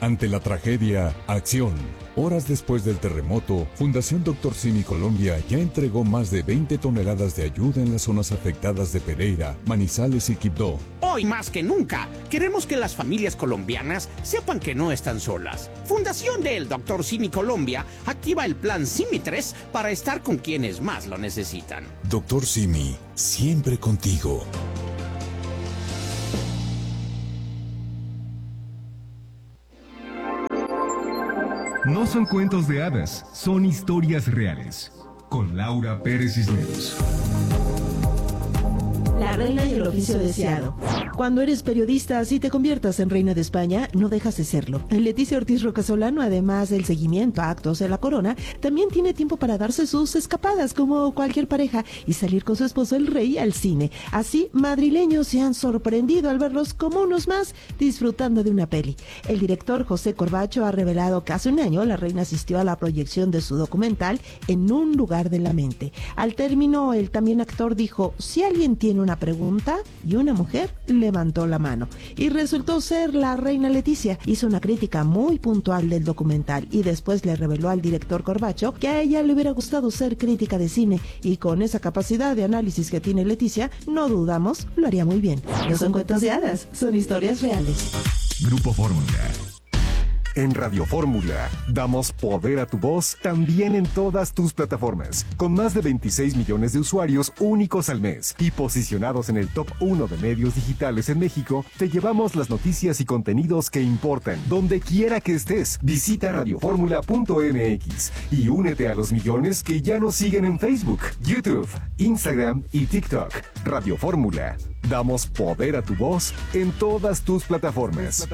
Ante la tragedia, acción. Horas después del terremoto, Fundación Dr. Simi Colombia ya entregó más de 20 toneladas de ayuda en las zonas afectadas de Pereira, Manizales y Quibdó. Hoy más que nunca, queremos que las familias colombianas sepan que no están solas. Fundación del Dr. Simi Colombia activa el plan Simi 3 para estar con quienes más lo necesitan. Dr. Simi, siempre contigo. No son cuentos de hadas, son historias reales. Con Laura Pérez Cisneros. La reina y el oficio deseado. Cuando eres periodista, si te conviertas en reina de España, no dejas de serlo. Leticia Ortiz Rocasolano, además del seguimiento a actos de la corona, también tiene tiempo para darse sus escapadas como cualquier pareja y salir con su esposo el rey al cine. Así, madrileños se han sorprendido al verlos como unos más disfrutando de una peli. El director José Corbacho ha revelado que hace un año la reina asistió a la proyección de su documental En un lugar de la mente. Al término, el también actor dijo: si alguien tiene una pregunta, y una mujer levantó la mano. Y resultó ser la reina Leticia. Hizo una crítica muy puntual del documental y después le reveló al director Corbacho que a ella le hubiera gustado ser crítica de cine, y con esa capacidad de análisis que tiene Leticia, no dudamos, lo haría muy bien. No son cuentos de hadas, son historias reales. Grupo Fórmula. En Radio Fórmula, damos poder a tu voz también en todas tus plataformas, con más de 26 millones de usuarios únicos al mes y posicionados en el top 1 de medios digitales en México. Te llevamos las noticias y contenidos que importan, donde quiera que estés. Visita radioformula.mx y únete a los millones que ya nos siguen en Facebook, YouTube, Instagram y TikTok. Radio Fórmula, damos poder a tu voz en todas tus plataformas.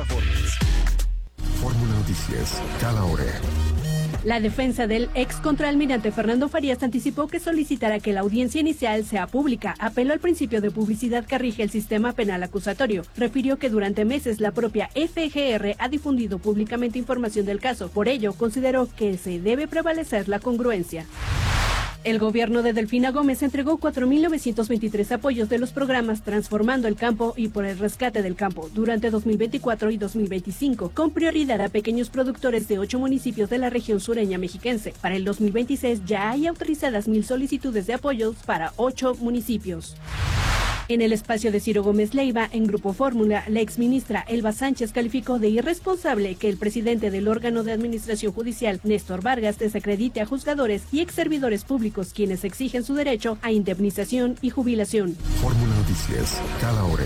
Fórmula Noticias, cada hora. La defensa del ex contraalmirante Fernando Farías anticipó que solicitará que la audiencia inicial sea pública. Apeló al principio de publicidad que rige el sistema penal acusatorio. Refirió que durante meses la propia FGR ha difundido públicamente información del caso. Por ello, consideró que se debe prevalecer la congruencia. El gobierno de Delfina Gómez entregó 4.923 apoyos de los programas Transformando el Campo y Por el Rescate del Campo durante 2024 y 2025, con prioridad a pequeños productores de 8 municipios de la región sureña mexiquense. Para el 2026 ya hay autorizadas 1,000 solicitudes de apoyos para 8 municipios. En el espacio de Ciro Gómez Leiva, en Grupo Fórmula, la exministra Elba Sánchez calificó de irresponsable que el presidente del órgano de administración judicial, Néstor Vargas, desacredite a juzgadores y exservidores públicos quienes exigen su derecho a indemnización y jubilación. Fórmula Noticias, cada hora.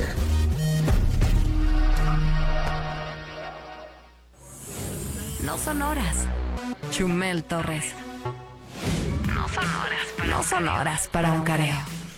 No son horas. Chumel Torres. No son horas para un careo.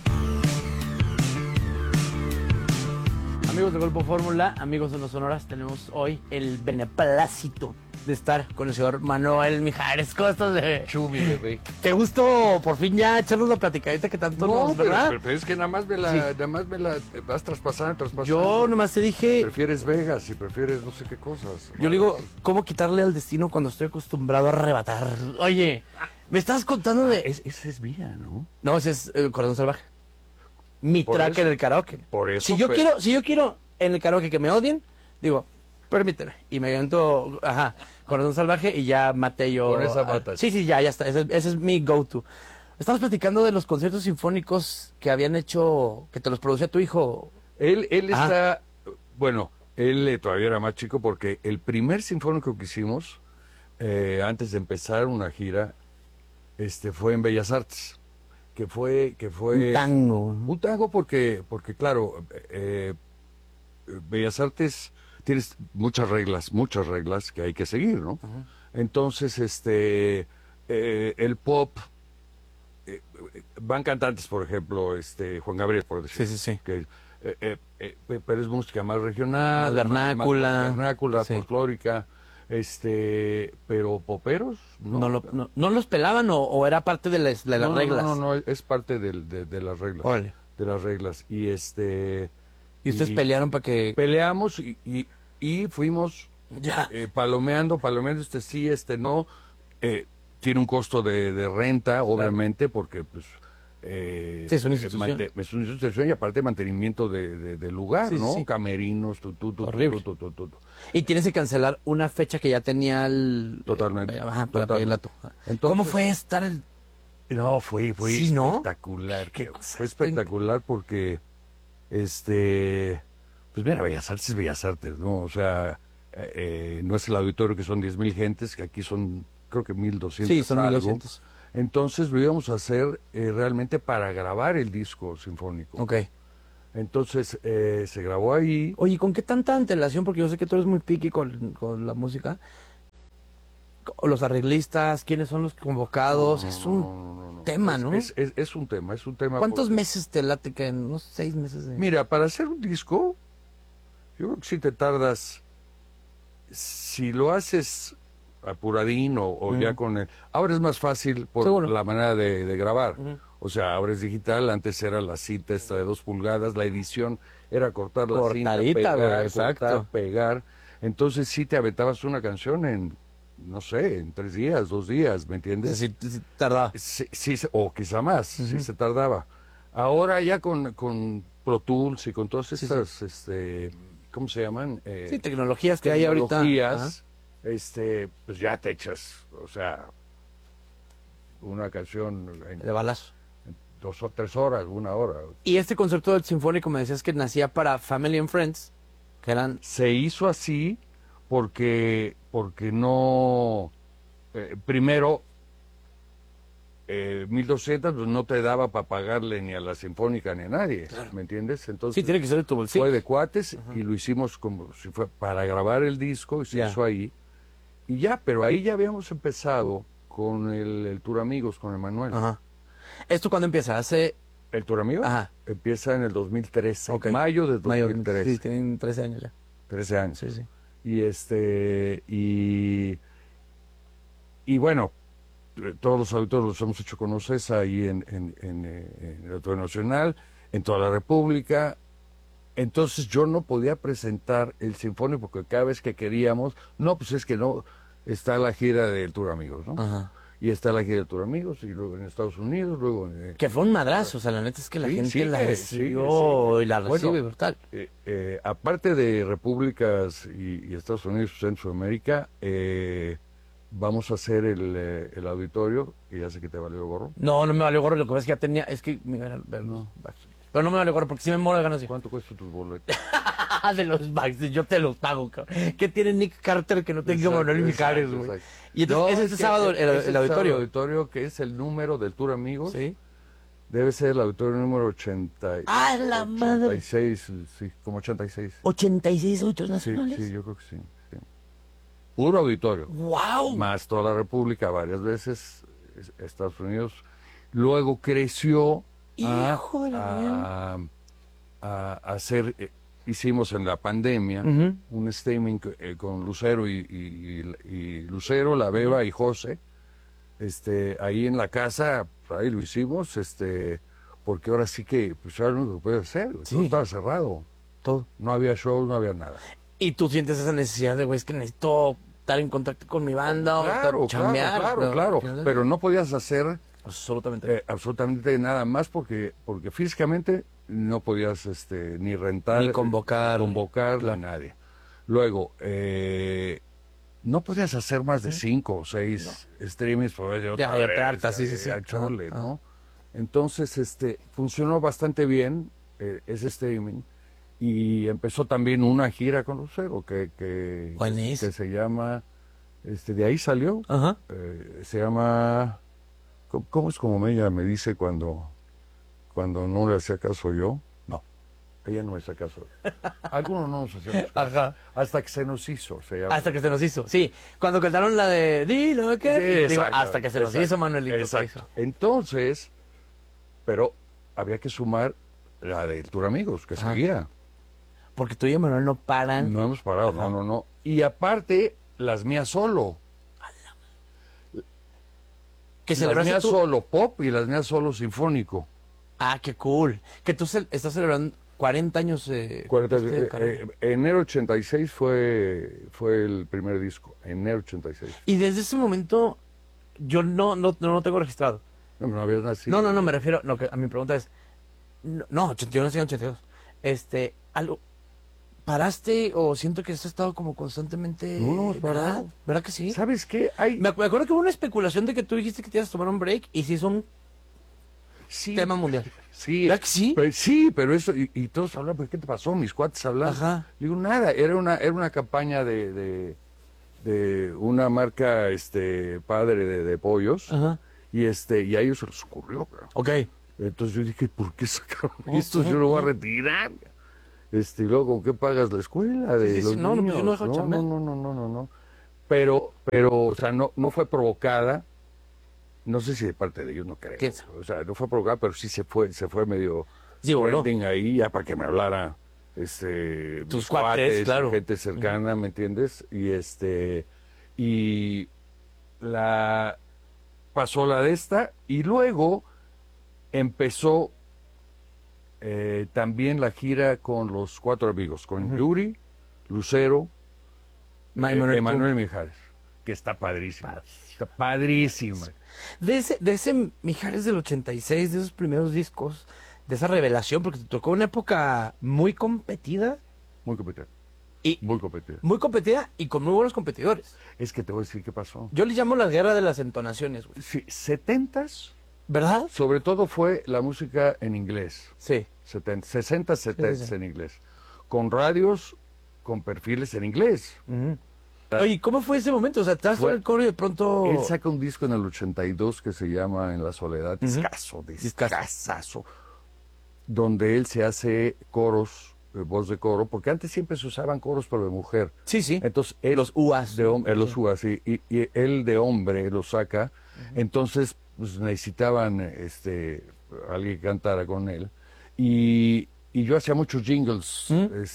Amigos de Grupo Fórmula, amigos de Los Sonoras, tenemos hoy el beneplácito de estar con el señor Manuel Mijares. ¿Cómo estás, bebé? Chumi, bebé. ¿Te gustó por fin ya echarnos la platicadita que tanto nos, verdad? Pero es que nada más me la vas traspasando. Yo nomás te dije... Prefieres Vegas y prefieres no sé qué cosas. Yo le digo, ¿cómo quitarle al destino cuando estoy acostumbrado a arrebatar? Oye, me estabas contando de... Ese es Vía, ¿no? No, ese es el Corazón Salvaje. Mi track en el karaoke. Por eso. Si yo quiero en el karaoke que me odien, digo, permíteme. Y me invento, Corazón Salvaje y ya maté yo. Con esa matas. Sí, ya está. Ese es mi go-to. Estamos platicando de los conciertos sinfónicos que habían hecho, que te los producía tu hijo. Él está, bueno, él todavía era más chico porque el primer sinfónico que hicimos, antes de empezar una gira, fue en Bellas Artes. Que fue un tango porque claro, Bellas Artes tienes muchas reglas que hay que seguir, ¿no? Uh-huh. Entonces el pop, van cantantes, por ejemplo, Juan Gabriel, por decir, sí. Que pero es música más regional, vernácula, folclórica. Pero poperos no los pelaban o era parte de las reglas. No, es parte de las reglas. Órale. De las reglas. Y y ustedes pelearon para que peleamos y fuimos ya palomeando sí, no. Tiene un costo de renta, obviamente, porque pues Sí, es una institución. Es una institución y aparte mantenimiento del lugar, Sí, sí, ¿no? sí. Camerinos, Horrible. tu. Y tienes que cancelar una fecha que ya tenía el... Totalmente. Ajá, Totalmente. Entonces, ¿cómo fue estar el... No, fue Sí, ¿no? espectacular. Qué cosa Fue espectacular porque, pues mira, Bellas Artes es Bellas Artes, ¿no? O sea, no es el auditorio que son 10,000 gentes, que aquí son, creo que 1,200. Sí, son algo. 1,200. Entonces lo íbamos a hacer realmente para grabar el disco sinfónico. Ok. Entonces se grabó ahí. Oye, ¿con qué tanta antelación? Porque yo sé que tú eres muy picky con la música. O los arreglistas, ¿quiénes son los convocados? Es un tema, ¿no? Es un tema, es un tema. ¿Cuántos meses te late que en unos 6 meses de... Mira, para hacer un disco, yo creo que si te tardas, si lo haces apuradín o ya con el... Ahora es más fácil por Seguro. la manera de grabar. O sea, ahora es digital, antes era la cinta esta de 2 pulgadas, la edición era cortar la cinta, Cortadita, pegar, güey, exacto. cortar, pegar. Entonces sí te aventabas una canción en, no sé, en 3 días, 2 días, ¿me entiendes? Sí, tardaba. Sí, o quizá más, sí se tardaba. Ahora ya con Pro Tools y con todas estas, ¿cómo se llaman? Sí, tecnologías que hay ahorita. Tecnologías, pues ya te echas, o sea, una canción en De balazo. 2 o 3 horas, 1 hora. Y este concepto del sinfónico me decías que nacía para Family and Friends, que eran... Se hizo así porque no, primero, 1,200 pues no te daba para pagarle ni a la Sinfónica ni a nadie, ¿me entiendes? Entonces Sí, tiene que ser de tu bolsillo. fue de cuates y lo hicimos como si fue para grabar el disco y se Ya. hizo ahí. Y ya, pero ahí ya habíamos empezado con el Tour Amigos, con Emanuel. Ajá. ¿Esto cuándo empieza? Hace... ¿El Tour Amigos? Ajá. Empieza en el 2013, Ok. mayo de mayo. 2013. Sí, tienen 13 años ya. 13 años. Sí, sí. Y bueno, todos los auditores los hemos hecho con OCESA ahí en el Auditorio Nacional, en toda la República. Entonces yo no podía presentar el sinfónico porque cada vez que queríamos, no, pues es que no, está la gira del Tour Amigos, ¿no? Ajá. Y está la gira del Tour Amigos, y luego en Estados Unidos, luego en... Que fue un madrazo, o sea, la neta es que la Sí, gente sigue, la sigue, recibió sigue. y la recibe Bueno, brutal. aparte de repúblicas y Estados Unidos, Centroamérica, vamos a hacer el auditorio, que ya sé que te valió gorro. No, no me valió gorro, lo que pasa es que ya tenía, es que me iban a ver los Backstreet. Pero no me valió gorro porque sí me muero de ganas de... ¿Cuánto cuestan tus boletos? De los Backstreet, yo te los pago, cabrón. ¿Qué tiene Nick Carter que no tenga Exacto, Manuel Mijares, exacto, güey? exacto. Y entonces, No, es es este que sábado es el sábado auditorio. auditorio, que es el número del Tour Amigos. Sí. Debe ser el auditorio número 80. ¡Ah, la madre! 86, sí, como 86. 86 auditores Sí, nacionales. sí, yo creo que sí. Puro auditorio. ¡Wow! Más toda la República, varias veces, Estados Unidos. Luego creció Hijo de la a hacer, hicimos en la pandemia Ujú. un streaming con Lucero y Lucero, La Beba y José, ahí en la casa, ahí lo hicimos, porque ahora sí que, pues ahora no lo puede hacer, Sí. todo estaba cerrado, Todo. no había shows, no había nada. Y tú sientes esa necesidad de, güey, es que necesito estar en contacto con mi banda o chambear. Claro, pero no podías hacer Absolutamente. absolutamente nada más porque físicamente no podías ni rentar, Ni convocar. ni nadie. Luego, no podías hacer más de 5 o 6 streamings por vez. Ya, te hartas, sí. Chole, Ajá, ¿no? Entonces, funcionó bastante bien ese streaming y empezó también una gira con Lucero que Buenísimo. se llama, de ahí salió, Ajá. se llama... ¿Cómo es como ella me dice cuando no le hacía caso yo? No, ella no me hacía caso. Algunos no nos hacíamos caso. Ajá. Hasta que se nos hizo, se llama. Hasta que se nos hizo. Sí, cuando cantaron la de Dilo que... Sí, Digo, exacto, hasta que se nos exacto, hizo, Manuelito. Exacto. Entonces, pero había que sumar la del Tour Amigos, que Ajá. seguía. Porque tú y Manuel no paran. No hemos parado, Ajá. no. Y aparte, las mías solo. Que Las celebraste mías tú. solo pop y las mías solo sinfónico. Ah, qué cool. Que tú estás celebrando 40 años. 40, de carrera. enero 86 fue el primer disco, enero 86. Y desde ese momento, yo no tengo registrado. No habías nacido. No, me refiero, no, que a mi pregunta es, no, 81, 82. Algo, ¿paraste o siento que has estado como constantemente? No, parado. ¿Verdad que sí? ¿Sabes qué? Me acuerdo que hubo una especulación de que tú dijiste que te ibas a tomar un break y se hizo un tema mundial. Sí. ¿Verdad que sí? Sí, pero eso, y todos hablan, pues, ¿qué te pasó? Mis cuates hablan. Ajá. Digo, nada, era una campaña de una marca padre de pollos. Ajá. Y a ellos se les ocurrió, cabrón. Ok. Entonces yo dije, ¿por qué sacaron esto? Yo lo voy a retirar. Y luego, ¿con qué pagas la escuela de los no, niños? yo no dejo chambear. No. Pero, o sea, no fue provocada. No sé si de parte de ellos, no creo. O sea, no fue provocada, pero sí se fue medio trending ahí ya para que me hablara tus mis cuates, claro. Gente cercana, ¿me entiendes? Y pasó la de esta y luego empezó también la gira con los 4 amigos, con Yuri, Lucero, Emanuel Mijares, que está padrísima. Está padrísima. De ese Mijares del 86, de esos primeros discos, de esa revelación, porque te tocó una época muy competida. Muy competida. Muy competida. Muy competida y con muy buenos competidores. Es que te voy a decir qué pasó. Yo le llamo la guerra de las entonaciones, güey. Sí, 70s. ¿Verdad? Sobre todo fue la música en inglés. Sí. 60, 70 en inglés. Con radios, con perfiles en inglés. Oye, ¿cómo fue ese momento? O sea, estás en el coro y de pronto... Él saca un disco en el 82 que se llama En la soledad. Discazazo. Donde él se hace coros, voz de coro, porque antes siempre se usaban coros pero de mujer. Sí. Entonces él, los UAs. Los UAs, sí. Y él de hombre lo saca. Entonces pues necesitaban alguien que cantara con él. Y yo hacía muchos jingles,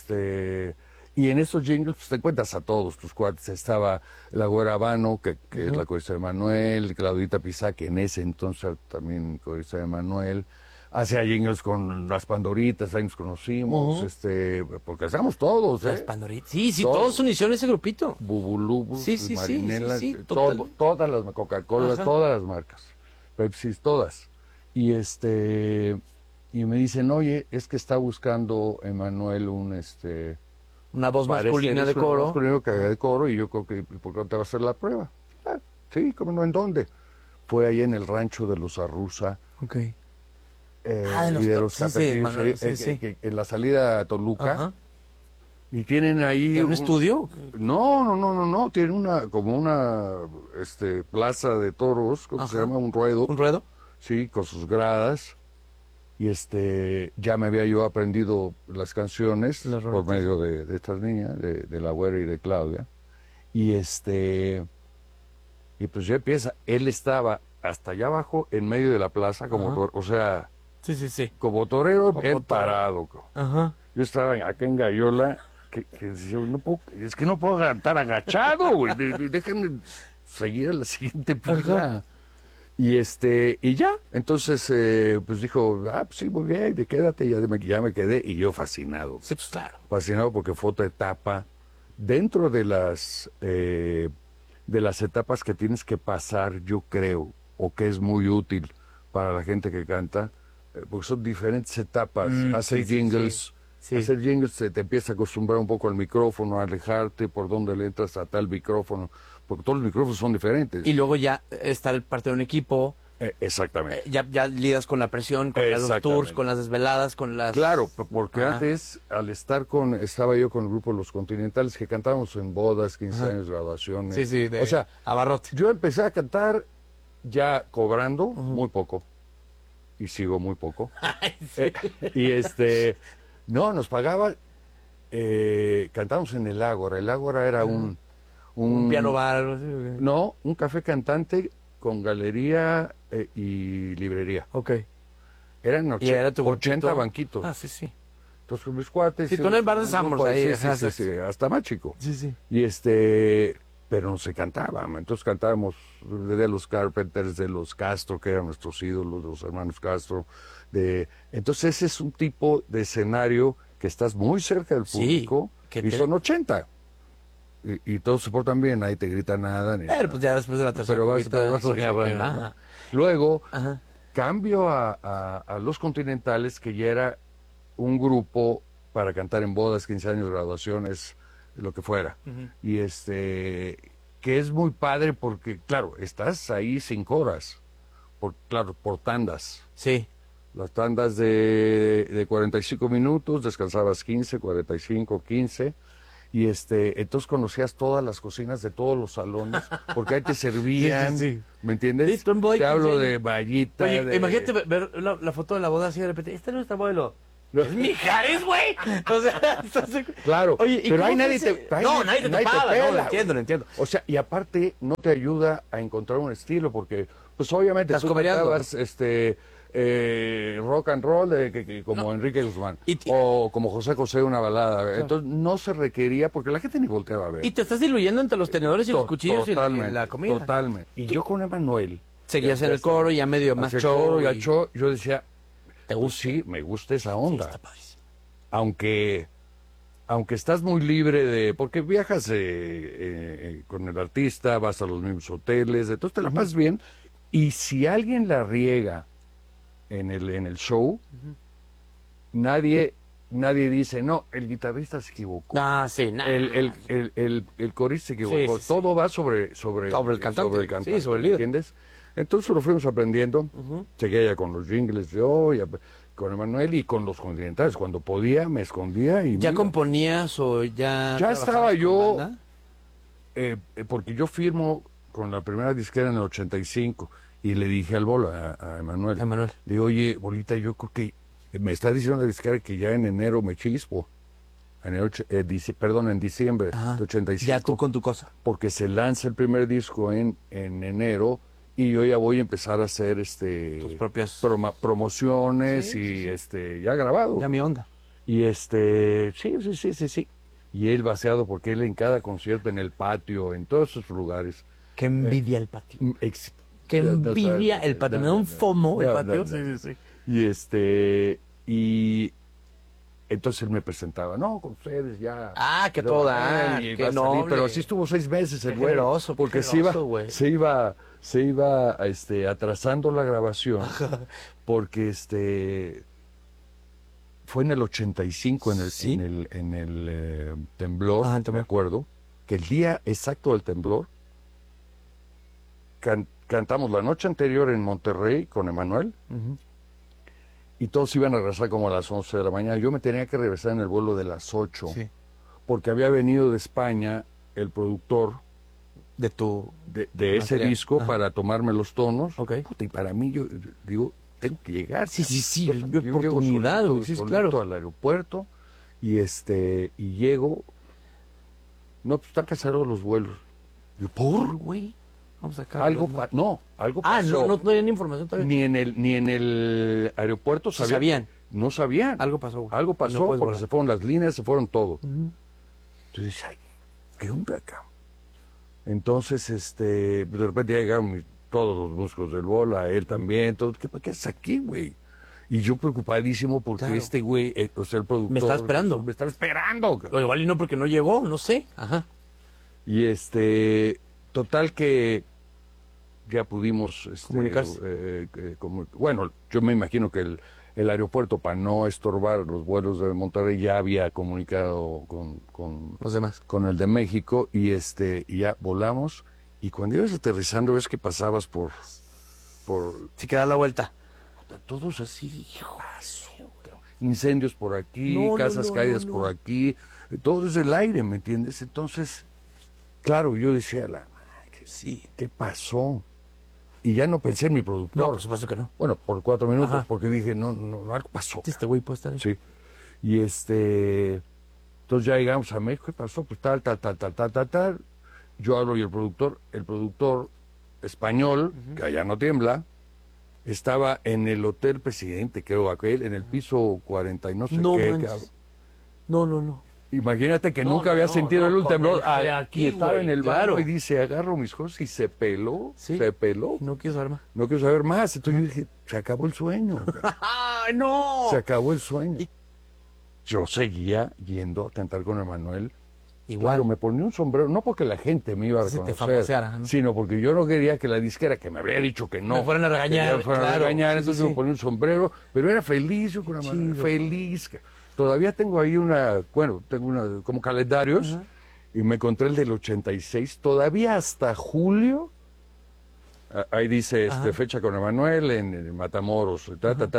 y en esos jingles pues, te encuentras a todos tus cuates. Estaba la Güera Habano, que es la corista de Manuel, Claudita Pizá, que en ese entonces también corista de Manuel. Hacía jingles con las Pandoritas, ahí nos conocimos, porque hacíamos todos, Las Pandoritas, sí, todos unieron ese grupito. Bubulubus, sí, Marinela, total. todas las Coca-Cola, todas las marcas, Pepsi, todas. Y y me dicen, oye, es que está buscando Emanuel una voz masculina de coro. Masculino que haga de coro, y yo creo que, ¿por qué no te va a hacer la prueba? Sí, ¿cómo no? ¿En dónde? Fue ahí en el rancho de los Arruza. Ok. Y de los Capetillos, en la salida a Toluca. Ajá. Y tienen ahí... ¿Un estudio? No, tienen una plaza de toros, ¿cómo se llama? Un ruedo. ¿Un ruedo? Sí, con sus gradas. Y ya me había yo aprendido las canciones por medio de estas niñas, de la Güera y de Claudia. Y pues ya empieza. Él estaba hasta allá abajo, en medio de la plaza, como o sea... Sí. Como torero, bien parado. Ajá. Yo estaba acá en Gallola, que decía, es que no puedo estar agachado, güey. Déjenme seguir a la siguiente pista. Y ya, entonces, pues dijo, pues sí, muy bien, quédate, ya me quedé, y yo fascinado. Sí, pues claro. Fascinado porque fue otra etapa, dentro de las etapas que tienes que pasar, yo creo, o que es muy útil para la gente que canta, porque son diferentes etapas. Hacer jingles, hacer jingles te empieza a acostumbrar un poco al micrófono, a alejarte por donde le entras a tal micrófono, porque todos los micrófonos son diferentes. Y luego ya estar parte de un equipo. Exactamente. Ya lidas con la presión, con los tours, con las desveladas, con las... Claro, porque antes, estaba yo con el grupo Los Continentales, que cantábamos en bodas, 15 años, graduaciones. Sí, o sea, abarrote. Yo empecé a cantar ya cobrando muy poco, y sigo muy poco. No, nos pagaba, cantábamos en el Ágora. El Ágora era un piano bar. No, un café cantante con galería y librería. Ok. Eran 80 banquitos. Sí. Entonces con mis cuates... Sí, tú en el bar de Sambors ahí. Sí, hasta más chico. Sí. Y pero no se cantaba. Entonces cantábamos de los Carpenters, de los Castro, que eran nuestros ídolos, de los hermanos Castro. Entonces ese es un tipo de escenario que estás muy cerca del público, y son 80. Y todos se portan bien, nadie te grita nada. Pero pues ya después de la tercera. Pero vas. Luego, cambio a Los Continentales, que ya era un grupo para cantar en bodas, 15 años, graduaciones, lo que fuera. Y que es muy padre porque, claro, estás ahí 5 horas, por tandas. Sí. Las tandas de 45 minutos, descansabas 15, 45, 15, y entonces conocías todas las cocinas de todos los salones, porque ahí te servían, Sí. ¿me entiendes? Listo, un boy, Te hablo 15 de años. Vallita. Oye, imagínate ver la foto de la boda así de repente, este es nuestro abuelo. Es Mijares, güey. O sea, Claro, oye, ¿y pero cómo ahí nadie fue te... ese- ahí No, nadie te topaba, pela, no, lo entiendo, lo entiendo. O sea, y aparte no te ayuda a encontrar un estilo, porque, pues obviamente Estás tú cobereando. cantabas, rock and roll como Enrique Guzmán, o como José José, una balada. Entonces no se requería, porque la gente ni volteaba a ver. Y te estás diluyendo entre los tenedores y los cuchillos y Totalmente, la comida. totalmente. Y yo con Emanuel... Seguías en el coro, ya medio más hacía show. coro y y- al show, yo decía, sí, me gusta esa onda. Está padrísimo. Aunque estás muy libre porque viajas con el artista, vas a los mismos hoteles, entonces te la pasas bien. Y si alguien la riega en el show, nadie dice, no, el guitarrista se equivocó. Ah, sí, nada. El corista se equivocó. Sí, sí, Todo va sobre el cantante. Sí, sobre el líder. ¿Entiendes? Entonces lo fuimos aprendiendo. Seguía ya con los jingles yo, con Emanuel y con los Continentales. Cuando podía, me escondía y... ¿Ya mira. componías o ya Ya trabajabas estaba con yo, banda? porque yo firmo con la primera disquera en el 85 y le dije al Bolo, a Emanuel, Emanuel. le digo, oye, Bolita, yo creo que me está diciendo la disquera que ya en enero me chispo, en diciembre Ajá. de 85, Ya tú con tu cosa. porque se lanza el primer disco en enero y yo ya voy a empezar a hacer Tus propias... promociones Sí, y ya grabado. Ya mi onda. Y sí. Y él vaciado, porque él en cada concierto, en el patio, en todos esos lugares. Qué envidia el patio. ex- Qué envidia el patio. Me da un fomo el patio. Sí. Y entonces él me presentaba, no, con ustedes ya. Ah, que todo da, Y qué va a salir, noble. pero sí estuvo 6 meses el Qué güey. generoso, qué Porque generoso, güey. se iba atrasando la grabación. Porque fue en el 85, ¿Sí? en el temblor, Ah, el me temblor. acuerdo, que el día exacto del temblor cantamos la noche anterior en Monterrey con Emanuel y todos iban a regresar como a las 11 de la mañana. Yo me tenía que regresar en el vuelo de las 8 Sí. porque había venido de España el productor De tu... de ese material. disco Ajá. para tomarme los tonos. Ok. Puta, y para mí, yo digo, tengo que llegar. Sí, Yo oportunidad, llego güey, sí, solito claro. al aeropuerto y llego. No, pues están cancelados los vuelos. Yo, ¿por? güey. Vamos a sacar... Algo no, pasó. no tenían información todavía. Ni en el aeropuerto Sí sabían. No sabían. Algo pasó, güey. Algo No pasó puedes porque volar. se fueron las líneas, se fueron todo. Entonces, ay, ¿qué onda acá? Entonces, de repente ya llegaron todos los músicos del Bola, él también, todo. ¿Qué haces aquí, güey? Y yo preocupadísimo porque Claro. este güey, o sea, el productor... Me está esperando. Me está esperando. O igual y no porque no llegó, no sé. Ajá. Y total que ya pudimos Comunicarse. bueno, yo me imagino que el aeropuerto, para no estorbar los vuelos de Monterrey, ya había comunicado con Los demás. con el de México y y ya volamos. Y cuando ibas aterrizando ves que pasabas por Si queda la vuelta. todos así, incendios por aquí, No, no, casas no, caídas no, no. por aquí, todo es el aire, ¿me entiendes? Entonces, claro, yo decía, Sí. ¿qué pasó? Y ya no pensé en mi productor. No, por supuesto que no. Bueno, por 4 minutos, Ajá. porque dije, no, algo pasó. Este güey puede estar ahí. Sí. Y entonces ya llegamos a México, ¿qué pasó? Pues tal. Yo hablo y el productor español, que allá no tiembla, estaba en el Hotel Presidente, creo, aquel, en el piso 40 y no sé No qué. manches. No. Imagínate que No, nunca había no, sentido no, un temblor. con el Aquí estaba güey, en el claro. barco y dice, agarro mis cosas y se peló. Sí. Se peló. No quiero saber más. No quiero saber más. Entonces yo dije, se acabó el sueño. ¡Ay, no! Se acabó el sueño. Yo seguía yendo a cantar con Emanuel igual. Claro, me ponía un sombrero, no porque la gente me iba a Se te reconocer, famoseara, ¿no? sino porque yo no quería que la disquera, que me habría dicho que no, Me fueran a regañar, que me fueran a claro, regañar, sí, entonces sí. me ponía un sombrero, pero era feliz, yo con la mano, feliz. Todavía tengo ahí tengo como calendarios, y me encontré el del 86, todavía hasta julio. Ahí dice fecha con Emanuel en Matamoros.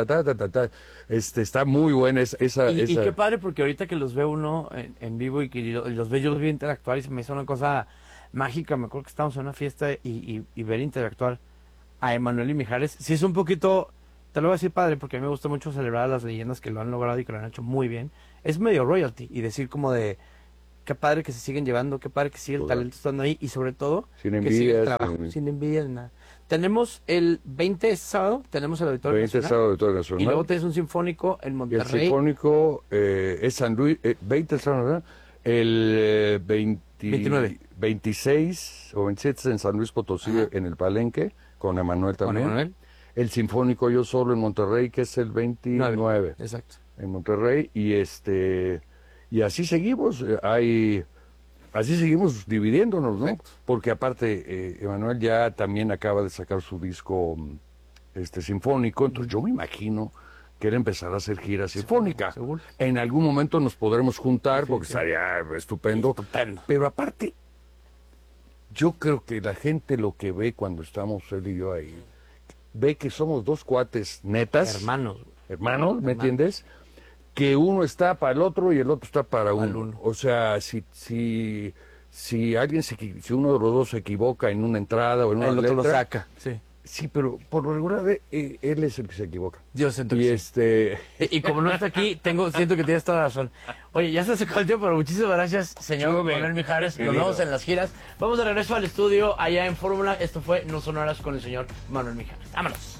Está muy buena esa. Y qué padre, porque ahorita que los ve uno en vivo y que los ve, yo los vi interactuar y se me hizo una cosa mágica. Me acuerdo que estábamos en una fiesta y ver interactuar a Emanuel y Mijares. Sí, es un poquito, te lo voy a decir, padre, porque a mí me gusta mucho celebrar a las leyendas que lo han logrado y que lo han hecho muy bien. Es medio royalty y decir como de qué padre que se siguen llevando, qué padre que sigue el talento estando ahí y sobre todo sin que sigue el envidia, trabajo, sin envidia, nada. Tenemos el 20 de sábado, tenemos el Auditorio 20 Nacional. sábado Auditorio Nacional. Y luego tienes un sinfónico en Y el Monterrey. sinfónico es San Luis, 20 sábado, ¿verdad? El 29. 26 o 27 en San Luis Potosí, en el Palenque, con Emanuel también. Con Emanuel. El sinfónico yo solo en Monterrey, que es el 29. Exacto. En Monterrey, y así seguimos, así seguimos dividiéndonos, ¿no? Perfecto. Porque aparte, Emanuel ya también acaba de sacar su disco sinfónico, entonces yo me imagino que él empezará a hacer gira sinfónica. Seguro. En algún momento nos podremos juntar, porque sí. estaría estupendo. Estupendo. Pero aparte, yo creo que la gente lo que ve cuando estamos él y yo ahí, ve que somos dos cuates netas. Hermanos, ¿me entiendes? Que uno está para el otro y el otro está para uno. O sea, si alguien si uno de los dos se equivoca en una entrada o en una el letra, otro lo saca, sí. Sí, pero por lo regular él es el que se equivoca. Yo siento y que sí. Y como no está aquí, siento que tienes toda la razón. Oye, ya se acercó el tiempo, pero muchísimas gracias, señor Manuel Mijares. Nos vemos en las giras. Vamos de regreso al estudio allá en Fórmula. Esto fue No Son Horas con el señor Manuel Mijares. Vámonos.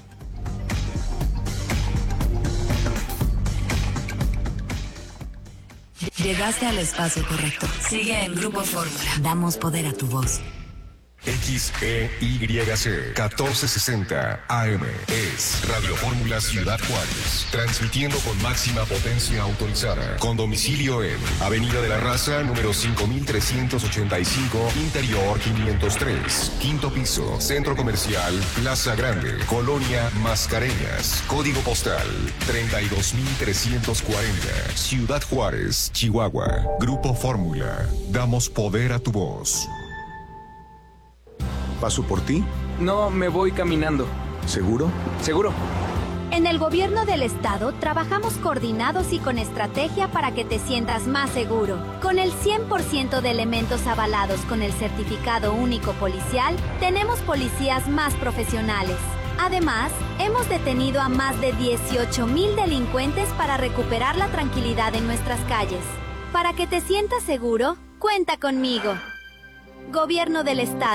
Llegaste al espacio correcto. Sigue en Grupo Fórmula. Damos poder a tu voz. XEYC 1460 AM es Radio Fórmula Ciudad Juárez, transmitiendo con máxima potencia autorizada, con domicilio en Avenida de la Raza, número 5385, Interior 503, quinto piso, Centro Comercial Plaza Grande, Colonia Mascareñas, código postal 32340, Ciudad Juárez, Chihuahua. Grupo Fórmula, damos poder a tu voz. ¿Paso por ti? No, me voy caminando. ¿Seguro? ¿Seguro? En el gobierno del estado trabajamos coordinados y con estrategia para que te sientas más seguro. Con el 100% de elementos avalados con el certificado único policial, tenemos policías más profesionales. Además, hemos detenido a más de 18,000 delincuentes para recuperar la tranquilidad en nuestras calles. Para que te sientas seguro, cuenta conmigo. Gobierno del estado.